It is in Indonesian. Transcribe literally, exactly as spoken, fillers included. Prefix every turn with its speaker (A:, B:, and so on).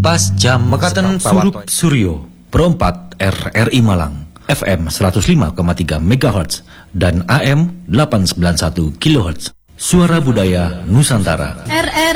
A: pas jam
B: Mekaten Surup Suryo Perempat R R I Malang F M seratus lima koma tiga megahertz dan A M delapan ratus sembilan puluh satu kilohertz. Suara Budaya Nusantara.
C: R R